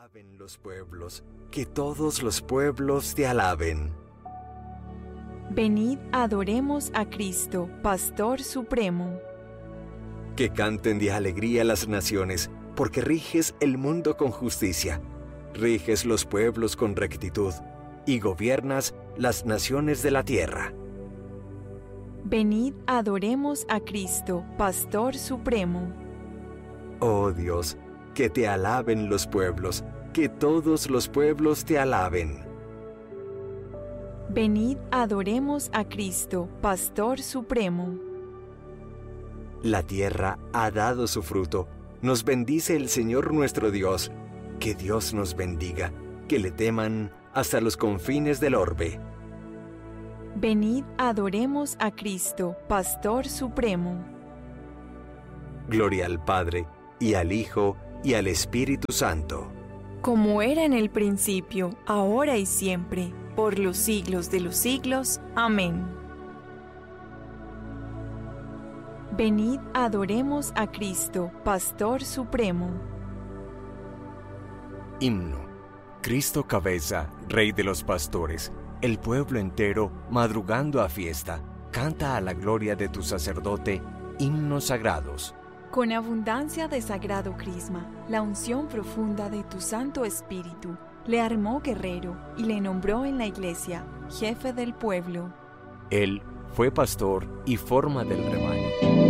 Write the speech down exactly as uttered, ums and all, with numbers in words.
alaben los pueblos, que todos los pueblos te alaben. Venid, adoremos a Cristo, Pastor Supremo. Que canten de alegría las naciones, porque riges el mundo con justicia, riges los pueblos con rectitud, y gobiernas las naciones de la tierra. Venid, adoremos a Cristo, Pastor Supremo. Oh Dios, que te alaben los pueblos, que todos los pueblos te alaben. Venid, adoremos a Cristo, Pastor Supremo. La tierra ha dado su fruto, nos bendice el Señor nuestro Dios. Que Dios nos bendiga, que le teman hasta los confines del orbe. Venid, adoremos a Cristo, Pastor Supremo. Gloria al Padre, y al Hijo, y al Espíritu Santo. Como era en el principio, ahora y siempre, por los siglos de los siglos. Amén. Venid, adoremos a Cristo, Pastor Supremo. Himno. Cristo cabeza, Rey de los pastores, el pueblo entero, madrugando a fiesta, canta a la gloria de tu sacerdote, himnos sagrados. Con abundancia de sagrado crisma, la unción profunda de tu Santo Espíritu le armó guerrero y le nombró en la iglesia jefe del pueblo. Él fue pastor y forma del rebaño.